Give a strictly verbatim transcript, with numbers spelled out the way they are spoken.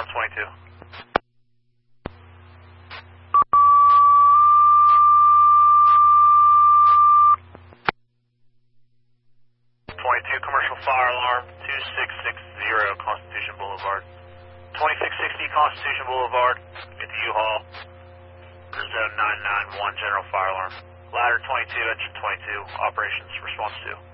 alarm twenty-two. twenty-two, commercial fire alarm, two six six zero Constitution Boulevard. twenty-six sixty Constitution Boulevard, get the U-Haul. Zone nine nine one, general fire alarm. Ladder twenty-two, engine twenty-two, operations response two.